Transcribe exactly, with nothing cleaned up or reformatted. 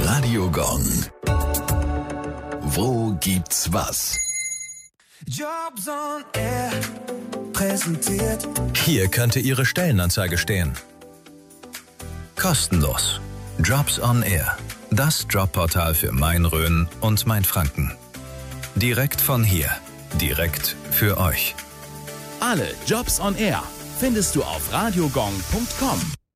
Radio Gong. Wo gibt's was? Jobs on Air präsentiert. Hier könnte Ihre Stellenanzeige stehen. Kostenlos. Jobs on Air. Das Jobportal für Main-Rhön und Mainfranken. Direkt von hier. Direkt für euch. Alle Jobs on Air findest du auf radiogong punkt com.